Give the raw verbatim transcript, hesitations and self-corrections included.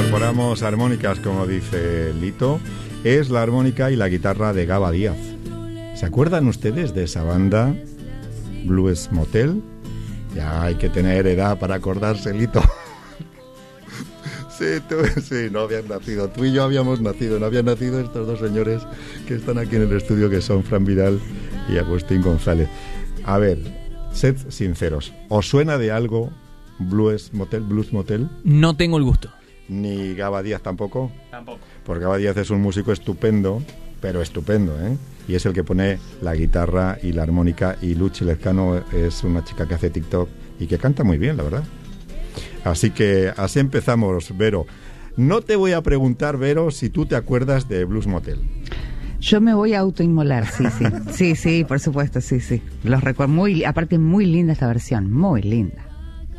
incorporamos armónicas, como dice Lito, es la armónica y la guitarra de Gaba Díaz. ¿Se acuerdan ustedes de esa banda, Blues Motel? Ya hay que tener edad para acordarse, Lito. Sí, tú, sí, no habían nacido. Tú y yo habíamos nacido, no habían nacido estos dos señores que están aquí en el estudio, que son Fran Vidal y Agustín González. A ver, sed sinceros, ¿os suena de algo Blues Motel? Blues Motel? No tengo el gusto. ¿Ni Gaba Díaz tampoco? Tampoco. Porque Gaba Díaz es un músico estupendo, pero estupendo, ¿eh? Y es el que pone la guitarra y la armónica, y Luchi Lezcano es una chica que hace TikTok y que canta muy bien, la verdad. Así que así empezamos, Vero. No te voy a preguntar, Vero, si tú te acuerdas de Blues Motel. Yo me voy a autoinmolar, sí, sí. Sí, sí, por supuesto, sí, sí. Los recuerdo muy, aparte muy linda esta versión, muy linda.